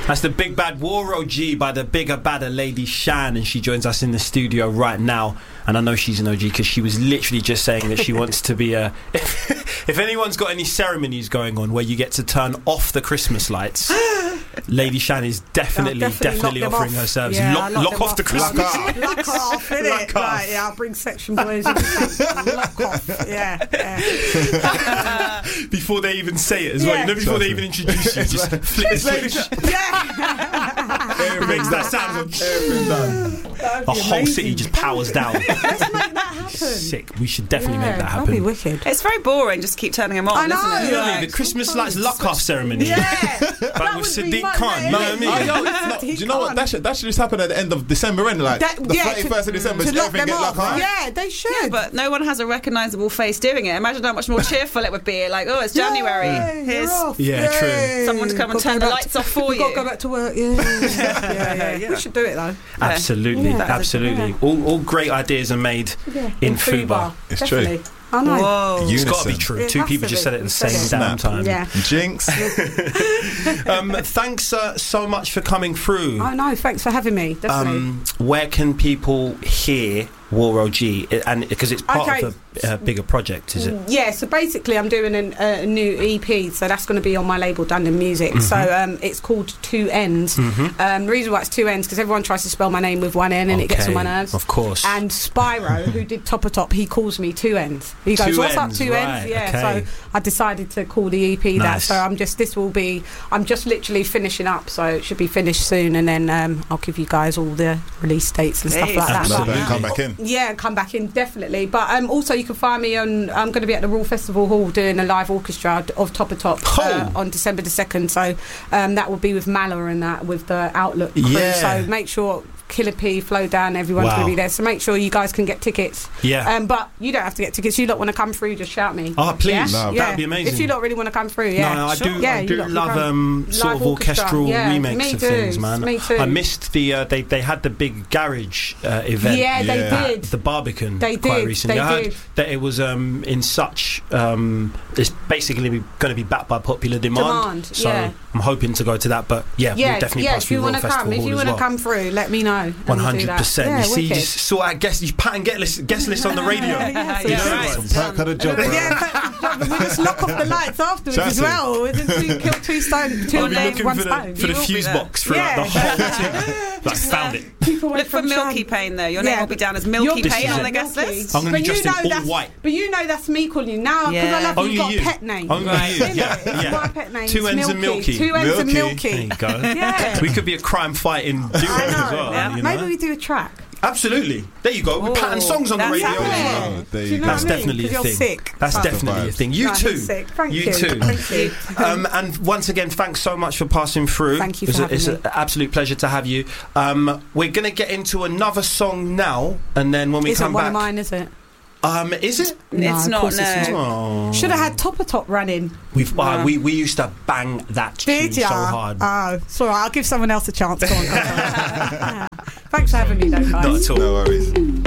That's the big bad War OG by the bigger badder Lady Shan, and she joins us in the studio right now. And I know she's an OG because she was literally just saying that she wants to be a. If anyone's got any ceremonies going on where you get to turn off the Christmas lights, Lady Shan is definitely offering her service. Yeah, lock off the Christmas lights. Lock off, innit? Lock off. Right, yeah, I'll bring section boys. Lock off, yeah. Before they even say it as well. You know, before they even introduce you, just flip the switch. Yeah. Makes that sound. Everything done. The whole city just powers down. Let's make that happen. Sick. We should definitely make that That'd be happen. wicked. It's very boring. Just keep turning them on. I know, isn't it? yeah. The Christmas lights luck-off ceremony. Yeah. But with Sadiq Khan. Do you know what? That should just happen at the end of December, end like the 31st of December. To lock everything them get off. locked. Yeah, they should. Yeah, but no one has a recognisable face doing it. Imagine how much more cheerful it would be. Like, oh, it's January. Here's Yeah, true. someone to come and turn the lights off for We've you. got to go back to work. Yeah. We should do it though. Absolutely, Yeah. absolutely. All great ideas are made in Fubar. It's definitely. true. I know. Whoa. It's got to be Unison. true. It Two has people to just be. said it at the same damn Snap. time. Yeah. Jinx. Thanks so much for coming through. I know. Thanks for having me. Definitely. Where can people hear War OG? And because it's part of a bigger project, is it? Yeah, so basically I'm doing a new EP, so that's going to be on my label Dundon Music. So it's called Two Ends. The reason why it's two ends because everyone tries to spell my name with one N and it gets on my nerves. Of course. And Spyro, who did Top of Top, he calls me Two Ends. He goes, Two "What's up, Ends, Two right, Ends?" Yeah. okay. So I decided to call the EP that. Nice. So I'm just literally finishing up. So it should be finished soon, and then I'll give you guys all the release dates and stuff like that. Absolutely. But, Come back in. yeah, come back in definitely. But also you can find me on. I'm going to be at the Royal Festival Hall doing a live orchestra of Top of Top on December the 2nd. So that will be with Mala and that with the Outlook crew. Yeah. So make sure Killer P, Flow Down, everyone's going to be there. So make sure you guys can get tickets. Yeah. But you don't have to get tickets. You don't want to come through, just shout me. Oh, please. Yeah? No, Yeah. that'd be amazing. If you don't really want to come through, yeah. No, I do. Yeah, I you do lot can love come. sort Live of orchestral yeah, remakes me of too, things, man. Me too. I missed the they had the big garage event. Yeah, they Yeah. did. The Barbican They quite did, recently. they I heard did. that it was in such it's basically going to be backed by popular demand. So yeah. I'm hoping to go to that, but we'll definitely pass if through you Royal want to Festival come, if Hall you as want to well. come through, let me know. 100%. Yeah, You see, you wicked. just sort out guest list on the radio. Yeah, You know, right. Some perk of the job, bro. Yeah, we just lock off the lights afterwards Chassis. as well. We just kill two stones, two I'll be birds, looking one for stone. the You will be fuse there. box throughout the whole thing. Like, found it. People went Look for from Milky Shan- Payne though. Your name will be down as Milky You're- Payne on the Milky. guest list. I'm going to be But you dressed in know all that's- white. But you know that's me calling you now because Yeah. I love Only you. Got you. a pet name. Only you. Isn't Yeah, it? yeah. My pet name Two is ends and Milky. Two ends and Milky. There you Milky. go. Yeah. We could be a crime fighting duo I know. as well. Yeah. You know? Maybe we do a track. Absolutely. There you go. We're patting songs on the that's radio. happening. Oh, there Do you you know go. That's what I mean? definitely a 'Cause thing. you're sick. That's So- definitely a thing. You No, too. he's sick. Thank you. too. Thank you. And once again, thanks so much for passing through. Thank you for having It's me. an absolute pleasure to have you. We're going to get into another song now, and then when we Isn't come one back, of mine, is it? is it? No, It's of not, course it's no. not. Oh. Should have had Top of Top running. We used to bang that tune Did so ya? hard. Oh, it's all right. I'll give someone else a chance. Go on. Thanks for having me, though, guys. Not at all. No worries.